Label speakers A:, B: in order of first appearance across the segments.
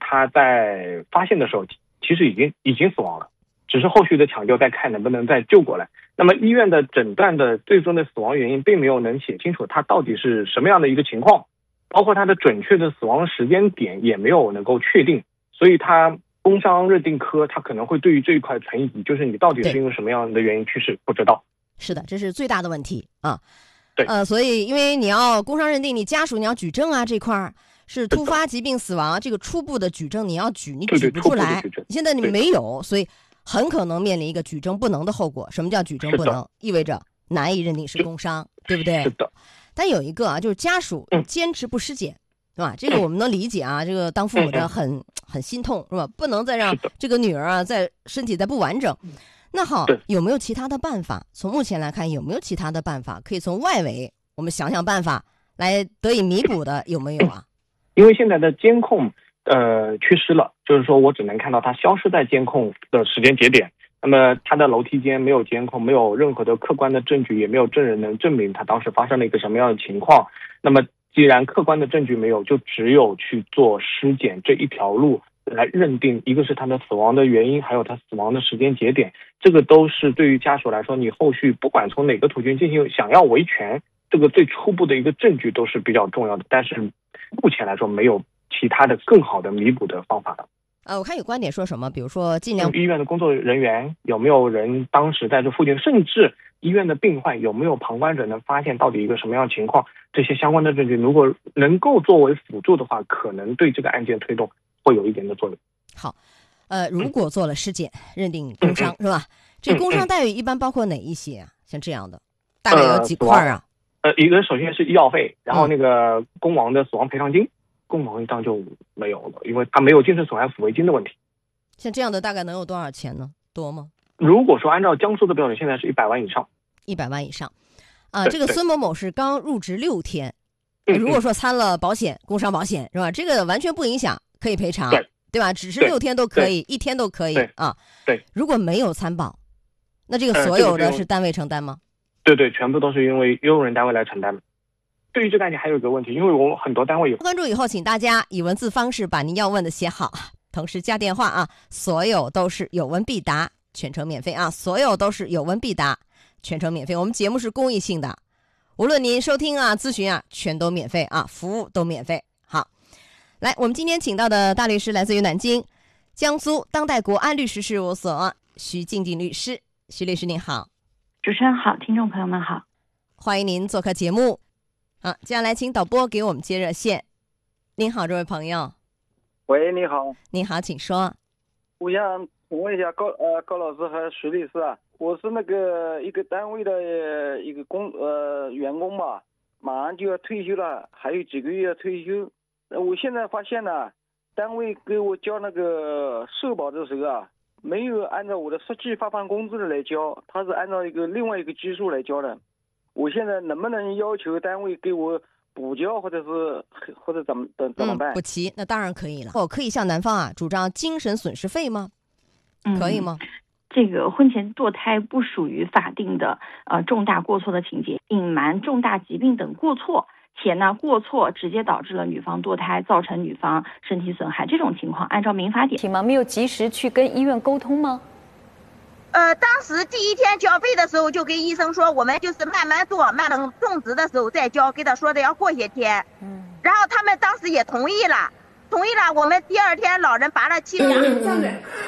A: 他在发现的时候其实已经死亡了，只是后续的抢救再看能不能再救过来。那么医院的诊断的最终的死亡原因并没有能写清楚他到底是什么样的一个情况，包括他的准确的死亡时间点也没有能够确定，所以他工伤认定科他可能会对于这一块存疑，就是你到底是因为什么样的原因去世不知道。
B: 是的，这是最大的问题啊。
A: 对，
B: 所以因为你要工伤认定，你家属你要举证啊，这块是突发疾病死亡，这个初步的举证你要举，你举不出来，现在你没有，所以很可能面临一个举证不能的后果。什么叫举证不能？意味着难以认定是工伤，对不对？
A: 是的。
B: 但有一个啊，就是家属坚持不尸检，是吧？这个我们能理解啊，这个当父母的很心痛，是吧？不能再让这个女儿啊在身体再不完整。那好，有没有其他的办法？从目前来看，有没有其他的办法可以从外围我们想想办法来得以弥补的，有没有啊？
A: 因为现在的监控缺失了，就是说我只能看到他消失在监控的时间节点，那么他的楼梯间没有监控，没有任何的客观的证据，也没有证人能证明他当时发生了一个什么样的情况。那么既然客观的证据没有，就只有去做尸检这一条路来认定，一个是他的死亡的原因，还有他死亡的时间节点，这个都是对于家属来说，你后续不管从哪个途径进行想要维权，这个最初步的一个证据都是比较重要的，但是目前来说没有其他的更好的弥补的方法了。
B: 我看有观点说什么，比如说尽量
A: 医院的工作人员有没有人当时在这附近，甚至医院的病患有没有旁观者能发现到底一个什么样的情况，这些相关的证据如果能够作为辅助的话，可能对这个案件推动会有一点的作用。
B: 好，如果做了尸检认定工伤，是吧？这工伤待遇一般包括哪一些啊？像这样的大概有几块啊？
A: 一个首先是医药费，然后那个工亡的死亡赔偿金，工亡当然就没有了，因为他没有精神损害抚慰金的问题。
B: 像这样的大概能有多少钱呢？多吗？
A: 如果说按照江苏的标准，现在是100万以上。
B: 100万以上啊！这个孙某某是刚入职6天，如果说参了保险，工伤保险是吧？这个完全不影响，可以赔偿，对吧？只是6天都可以，1天都可以啊。
A: 对，
B: 如果没有参保，那这个所有的是单位承担吗？
A: 对，全部都是因为用人单位来承担。对于这个案件还有一个问题，因为我们很多单位有
B: 关注以后，请大家以文字方式把您要问的写好，同时加电话啊，所有都是有问必答，全程免费啊，所有都是有问必答，全程免费。我们节目是公益性的，无论您收听啊、咨询啊，全都免费啊，服务都免费。好，来，我们今天请到的大律师来自于南京江苏当代国安律师事务所徐静静律师。徐律师您好。
C: 主持人好，听众朋友们好，
B: 欢迎您做客节目。接下来请导播给我们接热线。您好，这位朋友。
D: 喂，你好。
B: 您好，请说。
D: 我想请问一下高老师和徐律师啊，我是那个一个单位的一个员工吧，马上就要退休了，还有几个月要退休。我现在发现呢，单位给我交那个社保的时候啊，没有按照我的实际发放工资的来交，他是按照另外一个基数来交的。我现在能不能要求单位给我补交，或者怎么办？
B: 补齐那当然可以了。我可以向男方主张精神损失费吗？可以吗？
C: 这个婚前堕胎不属于法定的重大过错的情节，隐瞒重大疾病等过错，且呢过错直接导致了女方堕胎，造成女方身体损害，这种情况按照民法典
E: 吗？没有及时去跟医院沟通吗？
F: 当时第一天交费的时候就跟医生说，我们就是慢慢做，慢等种植的时候再交，给他说的要过些天。然后他们当时也同意了，我们第二天老人拔了气。
G: 24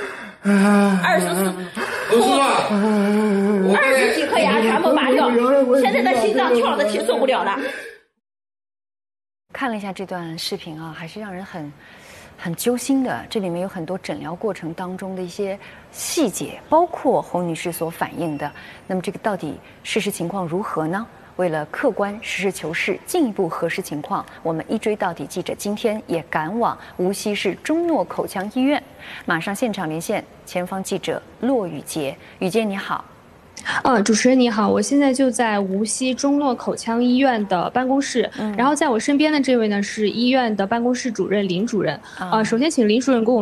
G: 几颗牙全部拔掉，现在的心脏跳的挺受不了了。
E: 看了一下这段视频啊，还是让人很揪心的。这里面有很多诊疗过程当中的一些细节，包括洪女士所反映的。那么这个到底事实情况如何呢？为了客观实事求是，进一步核实情况，我们一追到底记者今天也赶往无锡市中诺口腔医院，马上现场连线前方记者骆宇杰。宇杰你好。
H: 主持人你好，我现在就在无锡中诺口腔医院的办公室，然后在我身边的这位呢是医院的办公室主任林主任。首先请林主任给我们